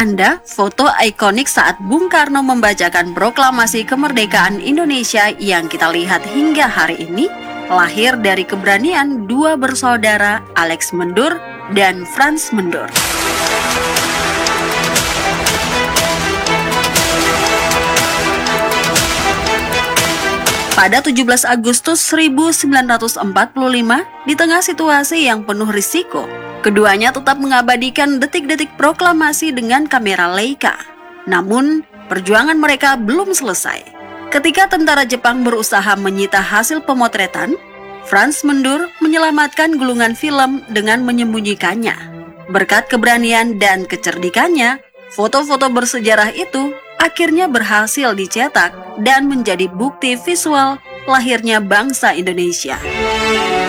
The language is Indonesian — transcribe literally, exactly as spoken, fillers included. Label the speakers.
Speaker 1: Anda foto ikonik saat Bung Karno membacakan proklamasi kemerdekaan Indonesia yang kita lihat hingga hari ini lahir dari keberanian dua bersaudara, Alex Mendur dan Frans Mendur. Pada tujuh belas Agustus seribu sembilan ratus empat puluh lima, di tengah situasi yang penuh risiko, keduanya tetap mengabadikan detik-detik proklamasi dengan kamera Leica. Namun, perjuangan mereka belum selesai. Ketika tentara Jepang berusaha menyita hasil pemotretan, Frans Mendur menyelamatkan gulungan film dengan menyembunyikannya. Berkat keberanian dan kecerdikannya, foto-foto bersejarah itu akhirnya berhasil dicetak dan menjadi bukti visual lahirnya bangsa Indonesia.